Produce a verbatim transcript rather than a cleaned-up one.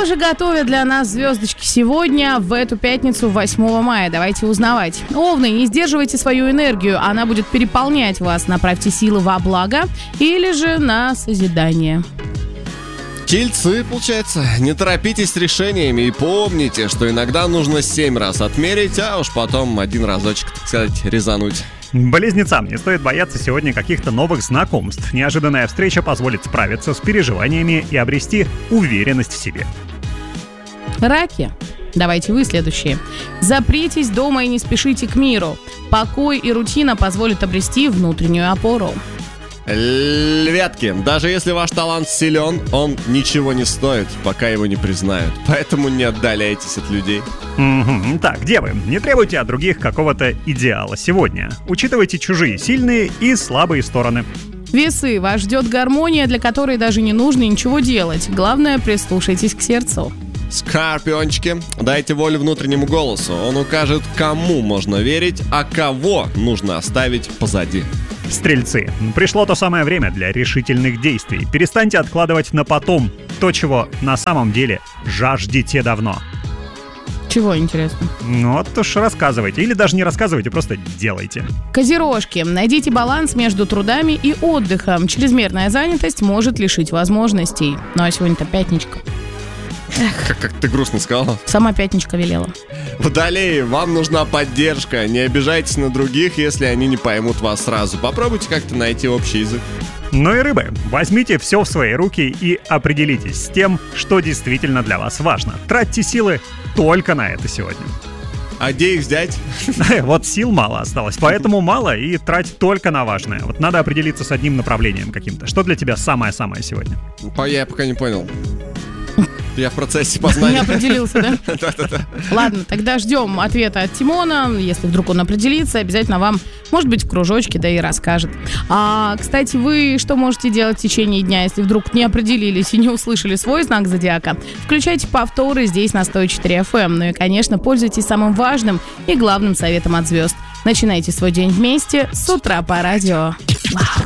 же готовят для нас звездочки сегодня, в эту пятницу, восьмого мая? Давайте узнавать. Овны, не сдерживайте свою энергию, она будет переполнять вас. Направьте силы во благо или же на созидание. Тельцы, получается, не торопитесь с решениями и помните, что иногда нужно семь раз отмерить, а уж потом один разочек, так сказать, резануть. Близнецам не стоит бояться сегодня каких-то новых знакомств. Неожиданная встреча позволит справиться с переживаниями и обрести уверенность в себе. Раки. Давайте вы следующие. Запритесь дома и не спешите к миру. Покой и рутина позволят обрести внутреннюю опору. Львятки, даже если ваш талант силен, он ничего не стоит, пока его не признают. Поэтому не отдаляйтесь от людей. Mm-hmm. Так, девы, не требуйте от других какого-то идеала сегодня. Учитывайте чужие сильные и слабые стороны. Весы, вас ждет гармония, для которой даже не нужно ничего делать. Главное, прислушайтесь к сердцу. Скорпиончики, дайте волю внутреннему голосу. Он укажет, кому можно верить, а кого нужно оставить позади. Стрельцы, пришло то самое время для решительных действий. Перестаньте откладывать на потом то, чего на самом деле жаждете давно. Чего, интересно? Ну, вот уж рассказывайте. Или даже не рассказывайте, просто делайте. Козерожки, найдите баланс между трудами и отдыхом. Чрезмерная занятость может лишить возможностей. Ну а сегодня-то пятничка. Как, как ты грустно сказала. Сама пятничка велела. Водолеи, вам нужна поддержка. Не обижайтесь на других, если они не поймут вас сразу. Попробуйте как-то найти общий язык. Ну и рыбы, возьмите все в свои руки и определитесь с тем, что действительно для вас важно. Тратьте силы только на это сегодня. А где их взять? Вот сил мало осталось, поэтому мало и трать только на важное. Вот надо определиться с одним направлением каким-то. Что для тебя самое-самое сегодня? Я пока не понял. Я в процессе познания. Не определился, да? Да-да-да. Ладно, тогда ждем ответа от Тимона. Если вдруг он определится, обязательно вам, может быть, в кружочке, да и расскажет. А, кстати, вы что можете делать в течение дня, если вдруг не определились и не услышали свой знак зодиака? Включайте повторы здесь на сто четыре эф эм. Ну и, конечно, пользуйтесь самым важным и главным советом от звезд. Начинайте свой день вместе с утра по радио. Вау.